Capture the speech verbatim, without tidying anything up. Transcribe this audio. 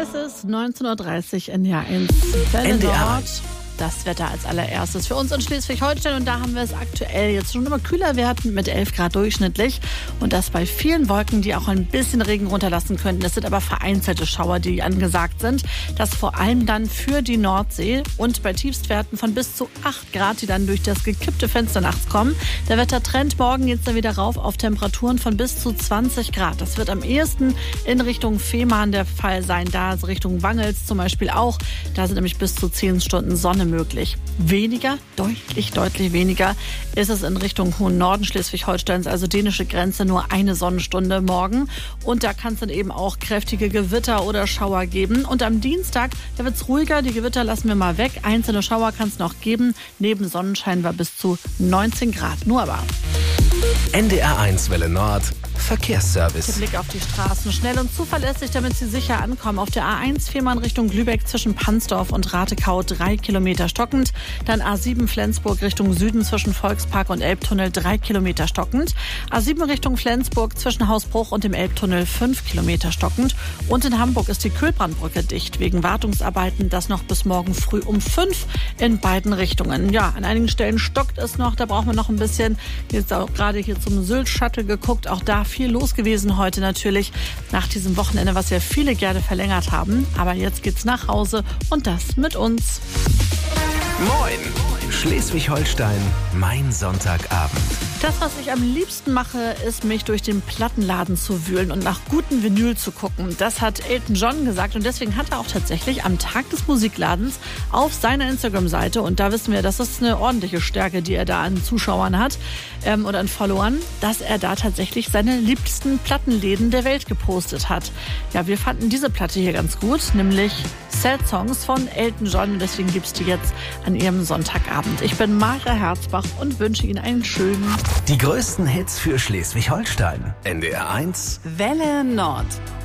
Es ist neunzehn Uhr dreißig in N D R eins. N D R. Nord. Das Wetter als allererstes für uns in Schleswig-Holstein. Und da haben wir es aktuell jetzt schon immer kühler werden mit elf Grad durchschnittlich. Und das bei vielen Wolken, die auch ein bisschen Regen runterlassen könnten. Es sind aber vereinzelte Schauer, die angesagt sind. Das vor allem dann für die Nordsee und bei Tiefstwerten von bis zu acht Grad, die dann durch das gekippte Fenster nachts kommen. Der Wettertrend morgen geht es dann wieder rauf auf Temperaturen von bis zu zwanzig Grad. Das wird am ehesten in Richtung Fehmarn der Fall sein. Da also Richtung Wangels zum Beispiel auch. Da sind nämlich bis zu zehn Stunden Sonne möglich. Weniger, deutlich, deutlich weniger ist es in Richtung hohen Norden Schleswig-Holsteins, also dänische Grenze, nur eine Sonnenstunde morgen. Und da kann es dann eben auch kräftige Gewitter oder Schauer geben. Und am Dienstag, da wird es ruhiger, die Gewitter lassen wir mal weg. Einzelne Schauer kann es noch geben. Neben Sonnenschein war bis zu neunzehn Grad. Nur aber. N D R eins Welle Nord. Verkehrsservice. Der Blick auf die Straßen. Schnell und zuverlässig, damit Sie sicher ankommen. Auf der A eins Fehmarn Richtung Lübeck zwischen Pansdorf und Ratekau drei Kilometer stockend. Dann A sieben Flensburg Richtung Süden zwischen Volkspark und Elbtunnel drei Kilometer stockend. A sieben Richtung Flensburg zwischen Hausbruch und dem Elbtunnel fünf Kilometer stockend. Und in Hamburg ist die Kühlbrandbrücke dicht wegen Wartungsarbeiten. Das noch bis morgen früh um fünf in beiden Richtungen. Ja, an einigen Stellen stockt es noch. Da brauchen wir noch ein bisschen. Jetzt auch gerade hier zum Sylt-Shuttle geguckt. Auch da viel los gewesen heute natürlich nach diesem Wochenende, was ja viele gerne verlängert haben. Aber jetzt geht's nach Hause und das mit uns. Moin! Schleswig-Holstein, mein Sonntagabend. Das, was ich am liebsten mache, ist, mich durch den Plattenladen zu wühlen und nach guten Vinyl zu gucken. Das hat Elton John gesagt und deswegen hat er auch tatsächlich am Tag des Musikladens auf seiner Instagram-Seite, und da wissen wir, das ist eine ordentliche Stärke, die er da an Zuschauern hat ähm, oder an Followern, dass er da tatsächlich seine liebsten Plattenläden der Welt gepostet hat. Ja, wir fanden diese Platte hier ganz gut, nämlich Sad Songs von Elton John, und deswegen gibt's die jetzt an Ihrem Sonntagabend. Ich bin Mara Herzbach und wünsche Ihnen einen schönen Die größten Hits für Schleswig-Holstein. N D R eins Welle Nord.